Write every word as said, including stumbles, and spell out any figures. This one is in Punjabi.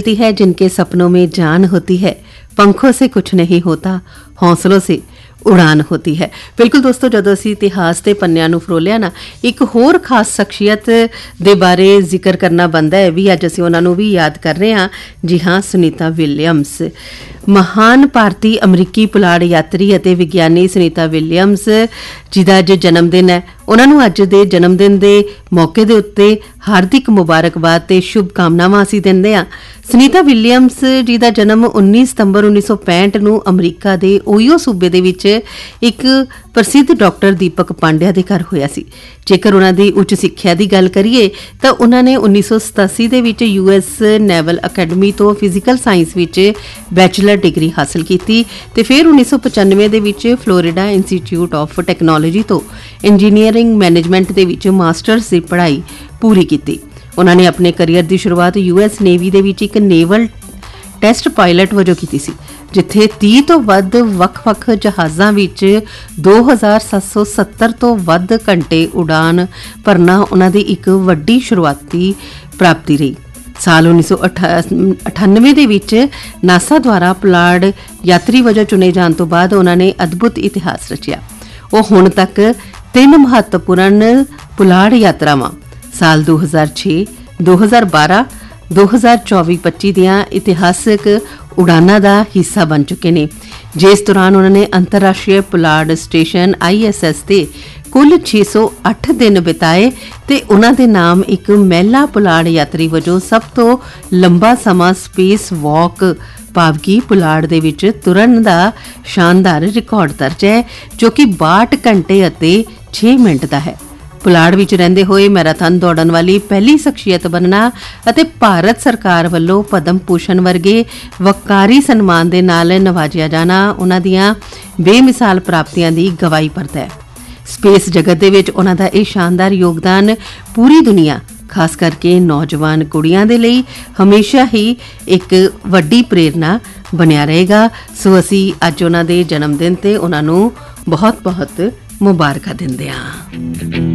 देती है जिनके सपनों में जान होती है, पंखों से कुछ नहीं होता, हौसलों से ਉਡਾਨ ਹੋਤੀ ਹੈ। ਬਿਲਕੁਲ ਦੋਸਤੋ, ਜਦੋਂ ਅਸੀਂ ਇਤਿਹਾਸ ਦੇ ਪੰਨਿਆਂ ਨੂੰ ਫਰੋਲਿਆ ਨਾ, ਇੱਕ ਹੋਰ ਖਾਸ ਸ਼ਖਸੀਅਤ ਦੇ ਬਾਰੇ ਜ਼ਿਕਰ ਕਰਨਾ ਬਣਦਾ ਹੈ ਵੀ। ਅੱਜ ਅਸੀਂ ਉਹਨਾਂ ਨੂੰ ਵੀ ਯਾਦ ਕਰ ਰਹੇ ਹਾਂ। ਜੀ ਹਾਂ, ਸੁਨੀਤਾ ਵਿਲੀਅਮਸ, ਮਹਾਨ ਭਾਰਤੀ ਅਮਰੀਕੀ ਪੁਲਾੜ ਯਾਤਰੀ ਅਤੇ ਵਿਗਿਆਨੀ ਸੁਨੀਤਾ ਵਿਲੀਅਮਸ ਜੀ ਦਾ ਅੱਜ ਜਨਮ ਦਿਨ ਹੈ। ਉਹਨਾਂ ਨੂੰ ਅੱਜ ਦੇ ਜਨਮ ਦਿਨ ਦੇ ਮੌਕੇ ਦੇ ਉੱਤੇ ਹਾਰਦਿਕ ਮੁਬਾਰਕਬਾਦ ਤੇ ਸ਼ੁਭ ਕਾਮਨਾਵਾਂ ਅਸੀਂ ਦਿੰਦੇ ਹਾਂ। ਸੁਨੀਤਾ ਵਿਲੀਅਮਸ ਜੀ ਦਾ ਜਨਮ ਉੱਨੀ ਸਤੰਬਰ ਉੱਨੀ ਸੌ ਪੈਂਹਠ ਨੂੰ ਅਮਰੀਕਾ ਦੇ ਓਹੀਓ ਸੂਬੇ ਦੇ ਵਿੱਚ ਇੱਕ ਪ੍ਰਸਿੱਧ ਡਾਕਟਰ ਦੀਪਕ ਪਾਂਡਿਆ ਦੇ ਘਰ ਹੋਇਆ ਸੀ। ਜੇਕਰ ਉਹਨਾਂ ਦੀ ਉੱਚ ਸਿੱਖਿਆ ਦੀ ਗੱਲ ਕਰੀਏ ਤਾਂ ਉਹਨਾਂ ਨੇ ਉੱਨੀ ਸੌ ਸਤਾਸੀ ਦੇ ਵਿੱਚ ਯੂ ਐਸ ਨੈਵਲ ਅਕੈਡਮੀ ਤੋਂ ਫਿਜ਼ੀਕਲ ਸਾਇੰਸ ਵਿੱਚ ਬੈਚਲਰ ਡਿਗਰੀ ਹਾਸਲ ਕੀਤੀ ਤੇ ਫਿਰ ਉੱਨੀ ਸੌ ਪਚਾਨਵੇਂ ਦੇ ਵਿੱਚ ਫਲੋਰੀਡਾ ਇੰਸਟੀਚਿਊਟ ਆਫ ਟੈਕਨੋਲੋਜੀ ਤੋਂ ਇੰਜੀਨੀਅਰਿੰਗ ਮੈਨੇਜਮੈਂਟ ਦੇ ਵਿੱਚ ਮਾਸਟਰਸ ਦੀ ਪੜ੍ਹਾਈ ਪੂਰੀ ਕੀਤੀ। ਉਹਨਾਂ ਨੇ ਆਪਣੇ ਕਰੀਅਰ ਦੀ ਸ਼ੁਰੂਆਤ ਯੂ ਐਸ ਨੇਵੀ ਦੇ ਵਿੱਚ ਇੱਕ ਨੇਵਲ ਟੈਸਟ ਪਾਇਲਟ ਵਜੋਂ ਕੀਤੀ ਸੀ, ਜਿੱਥੇ ਤੀਹ ਤੋਂ ਵੱਧ ਵੱਖ-ਵੱਖ ਜਹਾਜ਼ਾਂ ਵਿੱਚ ਦੋ ਹਜ਼ਾਰ ਸੱਤ ਸੌ ਸੱਤਰ ਤੋਂ ਵੱਧ ਘੰਟੇ ਉਡਾਨ ਭਰਨਾ ਉਹਨਾਂ ਦੀ ਇੱਕ ਵੱਡੀ ਸ਼ੁਰੂਆਤੀ ਪ੍ਰਾਪਤੀ ਰਹੀ। ਸਾਲ ਉੱਨੀ ਸੌ ਅਠਾਨਵੇਂ ਦੇ ਵਿੱਚ ਨਾਸਾ ਦੁਆਰਾ ਪੁਲਾੜ ਯਾਤਰੀ ਵਜੋਂ ਚੁਣੇ ਜਾਣ ਤੋਂ ਬਾਅਦ ਉਹਨਾਂ ਨੇ ਅਦਭੁਤ ਇਤਿਹਾਸ ਰਚਿਆ। ਉਹ ਹੁਣ ਤੱਕ ਤਿੰਨ ਮਹੱਤਵਪੂਰਨ ਪੁਲਾੜ ਯਾਤਰਾਵਾਂ ਸਾਲ ਦੋ ਹਜ਼ਾਰ ਛੇ, ਦੋ ਹਜ਼ਾਰ ਬਾਰਾਂ, ਦੋ ਹਜ਼ਾਰ ਚੌਵੀ ਪੱਚੀ ਦੀਆਂ ਇਤਿਹਾਸਕ ਉਡਾਨਾਂ ਦਾ ਹਿੱਸਾ ਬਣ ਚੁੱਕੇ ਨੇ, ਜਿਸ ਦੌਰਾਨ ਉਹਨਾਂ ਨੇ ਅੰਤਰਰਾਸ਼ਟਰੀ ਪੁਲਾੜ ਸਟੇਸ਼ਨ ਆਈ ਐਸ ਐਸ ਤੇ ਕੁੱਲ ਛੇ ਸੌ ਅੱਠ ਦਿਨ ਬਿਤਾਏ ਤੇ ਉਹਨਾਂ ਦੇ ਨਾਮ ਇੱਕ ਮਹਿਲਾ ਪੁਲਾੜ ਯਾਤਰੀ ਵਜੋਂ ਸਭ ਤੋਂ ਲੰਬਾ ਸਮਾਂ ਸਪੇਸ ਵਾਕ ਭਾਵ ਕਿ ਪੁਲਾੜ ਦੇ ਵਿੱਚ ਤੁਰਨ ਦਾ ਸ਼ਾਨਦਾਰ ਰਿਕਾਰਡ ਦਰਜ ਹੈ, ਜੋ ਕਿ ਬਾਹਠ ਘੰਟੇ ਅਤੇ ਛੇ ਮਿੰਟ ਦਾ ਹੈ। ਪੁਲਾੜ ਵਿੱਚ ਰਹਿੰਦੇ ਹੋਏ ਮੈਰਾਥਨ ਦੌੜਨ ਵਾਲੀ ਪਹਿਲੀ ਸ਼ਖਸੀਅਤ ਬਣਨਾ ਅਤੇ ਭਾਰਤ ਸਰਕਾਰ ਵੱਲੋਂ ਪਦਮ ਭੂਸ਼ਣ ਵਰਗੇ ਵਕਾਰੀ ਸਨਮਾਨ ਦੇ ਨਾਲ ਨਵਾਜਿਆ ਜਾਣਾ ਉਹਨਾਂ ਦੀਆਂ ਬੇਮਿਸਾਲ ਪ੍ਰਾਪਤੀਆਂ ਦੀ ਗਵਾਹੀ ਭਰਦਾ ਹੈ। ਸਪੇਸ ਜਗਤ ਦੇ ਵਿੱਚ ਉਹਨਾਂ ਦਾ ਇਹ ਸ਼ਾਨਦਾਰ ਯੋਗਦਾਨ ਪੂਰੀ ਦੁਨੀਆ, ਖਾਸ ਕਰਕੇ ਨੌਜਵਾਨ ਕੁੜੀਆਂ ਦੇ ਲਈ ਹਮੇਸ਼ਾ ਹੀ ਇੱਕ ਵੱਡੀ ਪ੍ਰੇਰਨਾ ਬਣਿਆ ਰਹੇਗਾ। ਸੋ ਅਸੀਂ ਅੱਜ ਉਹਨਾਂ ਦੇ ਜਨਮ ਦਿਨ ਤੇ ਉਹਨਾਂ ਨੂੰ ਬਹੁਤ ਬਹੁਤ ਮੁਬਾਰਕਾਂ ਦਿੰਦੇ ਹਾਂ।